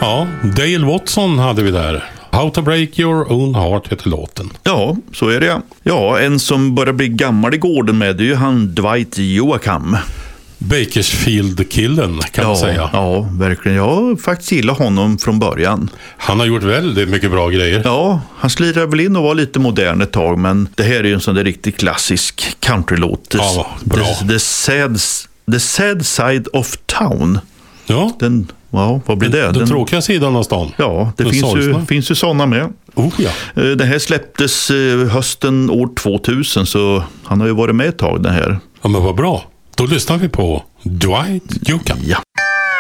Ja, Dale Watson hade vi där. How to break your own heart heter låten. Ja, så är det. Ja, en som börjar bli gammal i gården med det är ju han Dwight Yoakam. Bakersfield-killen kan man säga. Ja, verkligen. Jag har faktiskt gillat honom från början. Han har gjort väldigt mycket bra grejer. Ja, han slirade väl in och var lite modern ett tag, men det här är ju en sån där riktigt klassisk countrylåt. Ja, bra. The sad side of town. Ja. Vad blir det? Den tråkiga sidan av stan. Ja, det finns ju sådana med. Ja. Det här släpptes hösten år 2000, så han har ju varit med ett tag det här. Ja, men vad bra. Då lyssnar vi på Dwight Yoakam. Ja.